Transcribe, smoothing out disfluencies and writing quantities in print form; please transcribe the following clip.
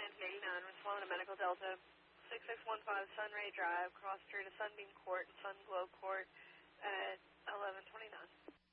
89, respond to Medical Delta 6615 Sunray Drive, cross street of Sunbeam Court and Sunglow Court at 11:29.